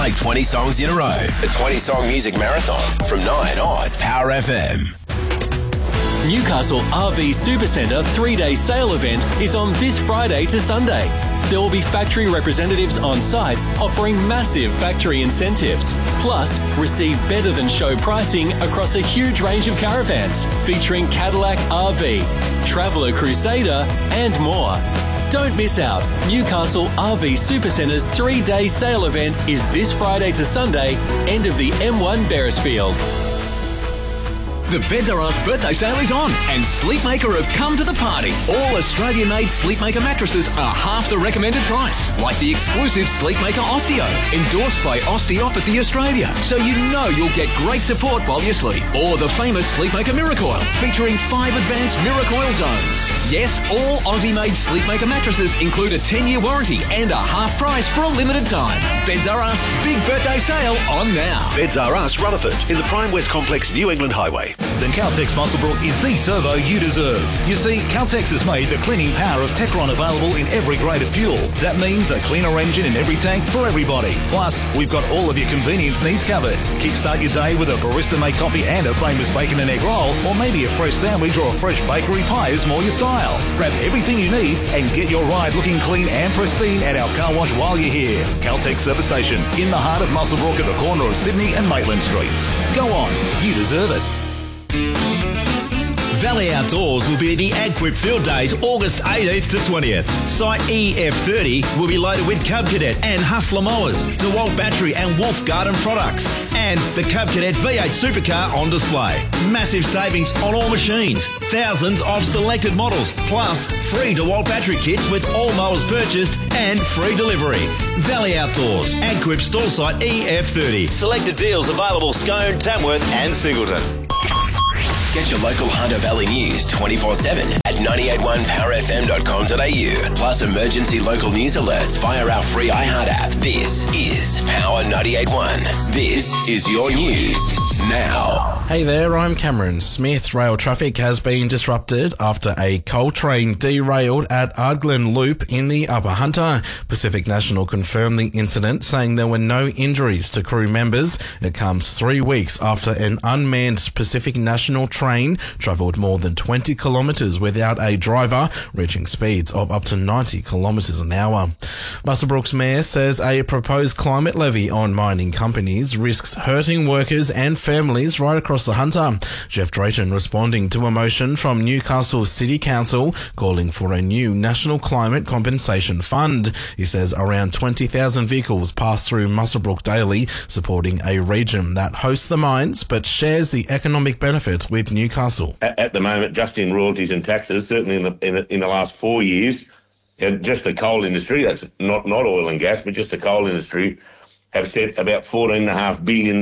Play 20 songs in a row. The 20-song music marathon from 9 on Power FM. Newcastle RV Supercentre 3-day sale event is on this Friday to Sunday. There will be factory representatives on site offering massive factory incentives. Plus, receive better than show pricing across a huge range of caravans featuring Cadillac RV, Traveller Crusader and more. Don't miss out. Newcastle RV Supercentre's 3-day sale event is this Friday to Sunday, end of the M1 Beresfield. The Beds R Us birthday sale is on and Sleepmaker have come to the party. All Australian-made Sleepmaker mattresses are half the recommended price, like the exclusive Sleepmaker Osteo, endorsed by Osteopathy Australia, so you know you'll get great support while you sleep. Or the famous Sleepmaker Miracoil, featuring 5 advanced Miracoil zones. Yes, all Aussie-made Sleepmaker mattresses include a 10-year warranty and a half price for a limited time. Beds R Us big birthday sale on now. Beds R Us, Rutherford, in the Prime West Complex, New England Highway. Then Caltex Muswellbrook is the servo you deserve. You see, Caltex has made the cleaning power of Techron available in every grade of fuel. That means a cleaner engine in every tank for everybody. Plus, we've got all of your convenience needs covered. Kickstart your day with a barista-made coffee and a famous bacon and egg roll, or maybe a fresh sandwich or a fresh bakery pie is more your style. Grab everything you need and get your ride looking clean and pristine at our car wash while you're here. Caltex Service Station, in the heart of Muswellbrook at the corner of Sydney and Maitland Streets. Go on, you deserve it. Valley Outdoors will be at the AgQuip Field Days August 18th to 20th. Site EF30 will be loaded with Cub Cadet and Hustler mowers, DeWalt battery and Wolf Garden products, and the Cub Cadet V8 supercar on display. Massive savings on all machines, thousands of selected models, plus free DeWalt battery kits with all mowers purchased and free delivery. Valley Outdoors, AgQuip store site EF30. Selected deals available Scone, Tamworth and Singleton. Get your local Hunter Valley news 24/7 at 981powerfm.com.au. Plus emergency local news alerts via our free iHeart app. This is Power 98.1. This is your news now. Hey there, I'm Cameron Smith. Rail traffic has been disrupted after a coal train derailed at Ardglen Loop in the Upper Hunter. Pacific National confirmed the incident, saying there were no injuries to crew members. It comes 3 weeks after an unmanned Pacific National train travelled more than 20 kilometres without a driver, reaching speeds of up to 90 kilometres an hour. Muswellbrook's mayor says a proposed climate levy on mining companies risks hurting workers and families right across the Hunter. Jeff Drayton responding to a motion from Newcastle City Council calling for a new National Climate Compensation Fund. He says around 20,000 vehicles pass through Muswellbrook daily, supporting a region that hosts the mines but shares the economic benefit with Newcastle. At the moment, just in royalties and taxes, certainly in the last 4 years, just the coal industry, that's not oil and gas, but just the coal industry, have set about $14.5 billion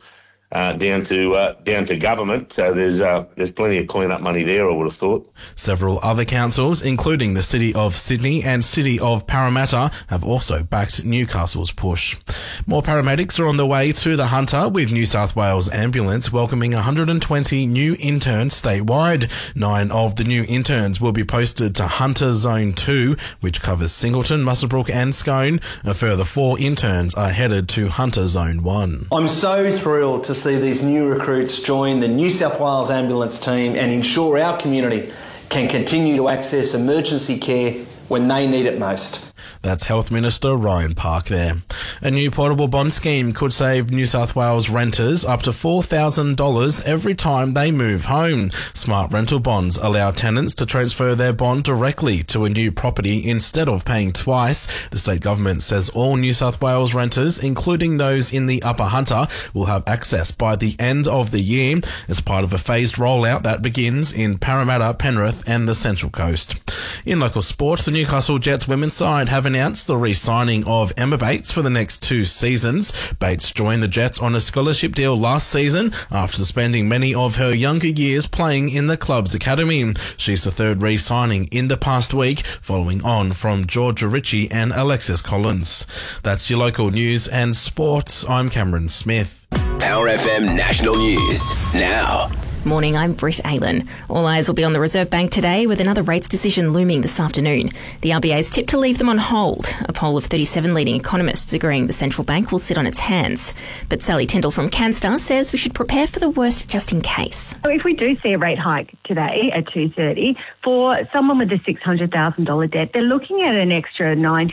down to government. So there's plenty of clean-up money there, I would have thought. Several other councils, including the City of Sydney and City of Parramatta, have also backed Newcastle's push. More paramedics are on the way to the Hunter, with New South Wales Ambulance welcoming 120 new interns statewide. 9 of the new interns will be posted to Hunter Zone 2, which covers Singleton, Muswellbrook and Scone. A further 4 interns are headed to Hunter Zone 1. I'm so thrilled to see these new recruits join the New South Wales Ambulance team and ensure our community can continue to access emergency care when they need it most. That's Health Minister Ryan Park there. A new portable bond scheme could save New South Wales renters up to $4,000 every time they move home. Smart rental bonds allow tenants to transfer their bond directly to a new property instead of paying twice. The state government says all New South Wales renters, including those in the Upper Hunter, will have access by the end of the year as part of a phased rollout that begins in Parramatta, Penrith and the Central Coast. In local sports, the Newcastle Jets women's side have announced the re-signing of Emma Bates for the next 2 seasons. Bates joined the Jets on a scholarship deal last season after spending many of her younger years playing in the club's academy. She's the third re-signing in the past week, following on from Georgia Ritchie and Alexis Collins. That's your local news and sports. I'm Cameron Smith. Power FM National News now. Morning, I'm Britt Aylan. All eyes will be on the Reserve Bank today with another rates decision looming this afternoon. The RBA's tipped to leave them on hold, a poll of 37 leading economists agreeing the central bank will sit on its hands. But Sally Tyndall from CanStar says we should prepare for the worst just in case. So if we do see a rate hike today at 2.30, for someone with a $600,000 debt, they're looking at an extra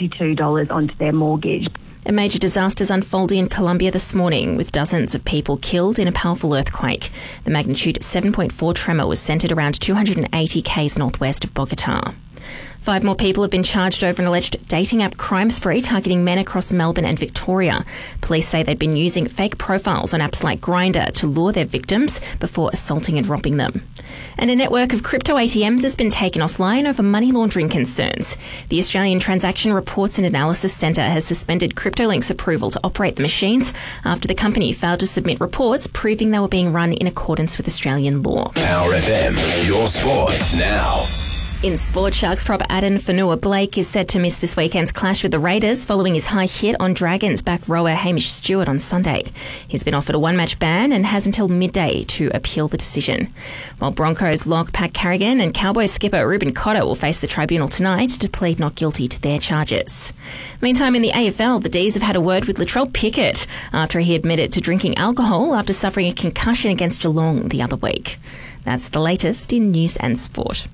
$92 onto their mortgage. A major disaster's unfolding in Colombia this morning, with dozens of people killed in a powerful earthquake. The magnitude 7.4 tremor was centred around 280 k's northwest of Bogota. 5 more people have been charged over an alleged dating app crime spree targeting men across Melbourne and Victoria. Police say they'd been using fake profiles on apps like Grindr to lure their victims before assaulting and robbing them. And a network of crypto ATMs has been taken offline over money laundering concerns. The Australian Transaction Reports and Analysis Centre has suspended CryptoLink's approval to operate the machines after the company failed to submit reports proving they were being run in accordance with Australian law. Power FM, your sport now. In sport, Sharks prop Addin Fonua-Blake is set to miss this weekend's clash with the Raiders following his high hit on Dragons back rower Hamish Stewart on Sunday. He's been offered a one-match ban and has until midday to appeal the decision. While Broncos lock Pat Carrigan and Cowboys skipper Ruben Cotter will face the tribunal tonight to plead not guilty to their charges. Meantime, in the AFL, the D's have had a word with Latrell Pickett after he admitted to drinking alcohol after suffering a concussion against Geelong the other week. That's the latest in news and sport.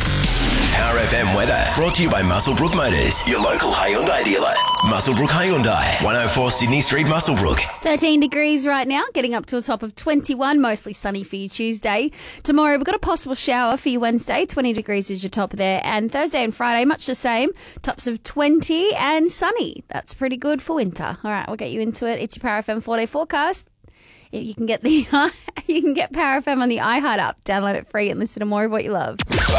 Power FM weather brought to you by Muswellbrook Motors, your local Hyundai dealer. Muswellbrook Hyundai, 104 Sydney Street, Muswellbrook. 13 degrees right now, getting up to a top of 21, mostly sunny for you Tuesday. Tomorrow, we've got a possible shower for you Wednesday, 20 degrees is your top there. And Thursday and Friday, much the same, tops of 20 and sunny. That's pretty good for winter. All right, we'll get you into it. It's your Power FM 4-day forecast. You can get Power FM on the iHeart app. Download it free and listen to more of what you love.